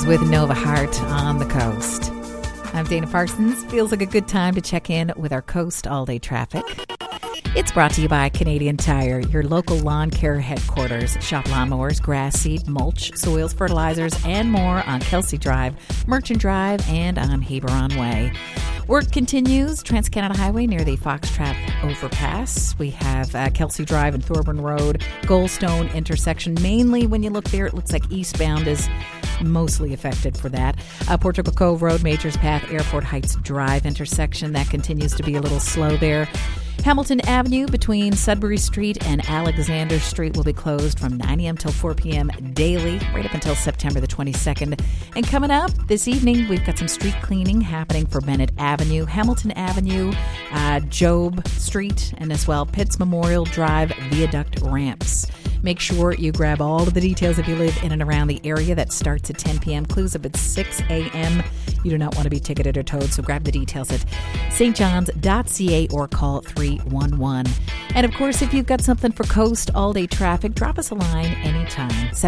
News with Nova Heart on the coast. I'm Dana Parsons. Feels like a good time to check in with our coast all-day traffic. It's brought to you by Canadian Tire, your local lawn care headquarters. Shop lawnmowers, grass seed, mulch, soils, fertilizers, and more on Kelsey Drive, Merchant Drive, and on Heberon Way. Work continues, Trans-Canada Highway near the Foxtrap overpass. We have Kelsey Drive and Thorburn Road, Goldstone intersection. Mainly when you look there, it looks like eastbound is mostly affected for that. Portugal Cove Road, Majors Path, Airport Heights Drive intersection. That continues to be a little slow there. Hamilton Avenue between Sudbury Street and Alexander Street will be closed from 9 a.m. till 4 p.m. daily, right up until September the 22nd. And coming up this evening, we've got some street cleaning happening for Bennett Avenue, Hamilton Avenue, Job Street, and as well Pitts Memorial Drive viaduct ramps. Make sure you grab all of the details if you live in and around the area. That starts at 10 p.m., close up at 6 a.m. You do not want to be ticketed or towed, so grab the details at stjohns.ca or call 311. And of course, if you've got something for coast all-day traffic, drop us a line anytime,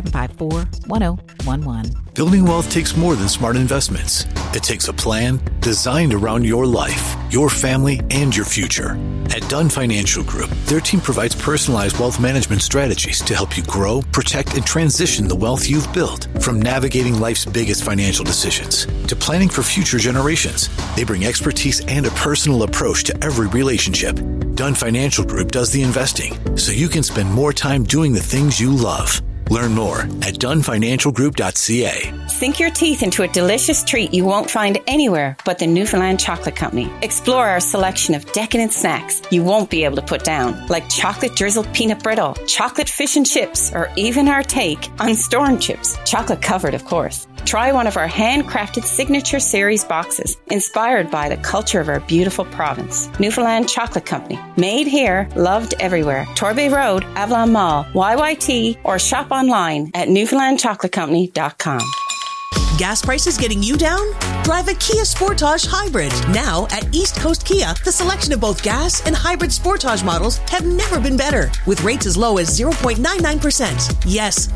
754-1011. Building wealth takes more than smart investments. It takes a plan designed around your life, your family, and your future. At Dunn Financial Group, their team provides personalized wealth management strategies to help you grow, protect, and transition the wealth you've built. From navigating life's biggest financial decisions to planning for future generations, they bring expertise and a personal approach to every relationship. Dunn Financial Group does the investing, so you can spend more time doing the things you love. Learn more at dunfinancialgroup.ca. Sink your teeth into a delicious treat you won't find anywhere but the Newfoundland Chocolate Company. Explore our selection of decadent snacks you won't be able to put down, like chocolate drizzled peanut brittle, chocolate fish and chips, or even our take on storm chips, chocolate covered, of course. Try one of our handcrafted signature series boxes, inspired by the culture of our beautiful province. Newfoundland Chocolate Company. Made here, loved everywhere. Torbay Road, Avalon Mall, YYT, or shop online at newfoundlandchocolatecompany.com. Gas prices getting you down? Drive a Kia Sportage Hybrid. Now at East Coast Kia, the selection of both gas and hybrid Sportage models have never been better. With rates as low as 0.99%. Yes,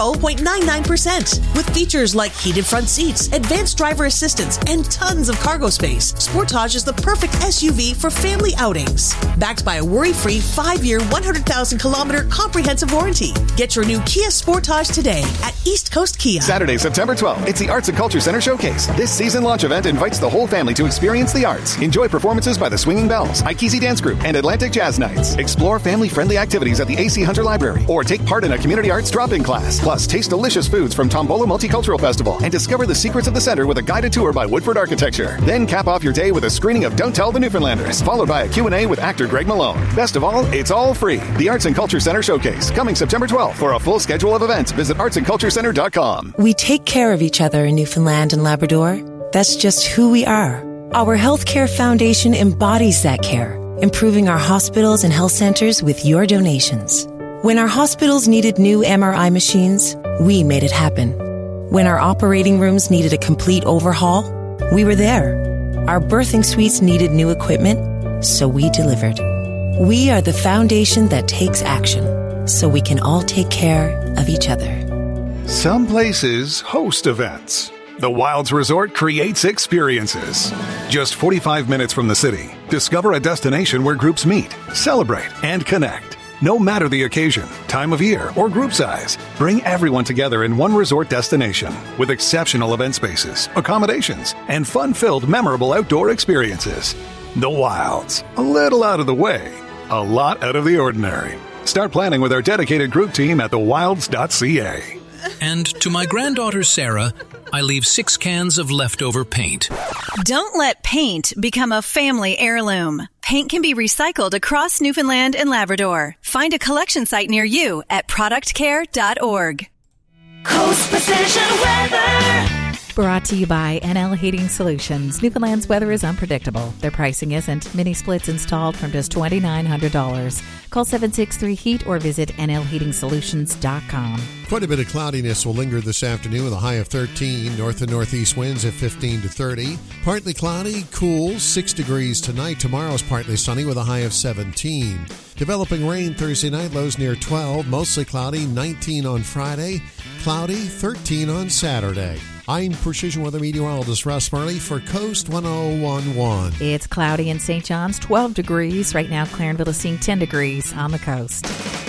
0.99%. With features like heated front seats, advanced driver assistance, and tons of cargo space, Sportage is the perfect SUV for family outings. Backed by a worry-free 5-year, 100,000-kilometer comprehensive warranty. Get your new Kia Sportage today at East Coast Kia. Saturday, September 12th. It's the Arts and Culture Center Showcase. This season launch event invites the whole family to experience the arts. Enjoy performances by the Swinging Bells, Ikesi Dance Group, and Atlantic Jazz Nights. Explore family-friendly activities at the AC Hunter Library, or take part in a community arts drop-in class. Plus, taste delicious foods from Tombola Multicultural Festival and discover the secrets of the center with a guided tour by Woodford Architecture. Then cap off your day with a screening of Don't Tell the Newfoundlanders, followed by a Q&A with actor Greg Malone. Best of all, it's all free. The Arts and Culture Center Showcase, coming September 12th. For a full schedule of events, visit artsandculturecenter.com. We take care of each other in Newfoundland and Labrador. That's just who we are. Our Healthcare Foundation embodies that care, improving our hospitals and health centers with your donations. When our hospitals needed new MRI machines, we made it happen. When our operating rooms needed a complete overhaul, we were there. Our birthing suites needed new equipment, so we delivered. We are the foundation that takes action, so we can all take care of each other. Some places host events. The Wilds Resort creates experiences. Just 45 minutes from the city, discover a destination where groups meet, celebrate, and connect. No matter the occasion, time of year, or group size, bring everyone together in one resort destination with exceptional event spaces, accommodations, and fun-filled, memorable outdoor experiences. The Wilds. A little out of the way, a lot out of the ordinary. Start planning with our dedicated group team at thewilds.ca. And to my granddaughter Sarah, I leave 6 cans of leftover paint. Don't let paint become a family heirloom. Paint can be recycled across Newfoundland and Labrador. Find a collection site near you at productcare.org. Coast Precision Weather. Brought to you by NL Heating Solutions. Newfoundland's weather is unpredictable. Their pricing isn't. Mini splits installed from just $2,900. Call 763-HEAT or visit nlheatingsolutions.com. Quite a bit of cloudiness will linger this afternoon with a high of 13. North and northeast winds at 15 to 30. Partly cloudy, cool, 6 degrees tonight. Tomorrow is partly sunny with a high of 17. Developing rain Thursday night, lows near 12. Mostly cloudy, 19 on Friday. Cloudy, 13 on Saturday. I'm Precision Weather Meteorologist Russ Murley for Coast 1011. It's cloudy in St. John's, 12 degrees. Right now, Clarenville is seeing 10 degrees on the coast.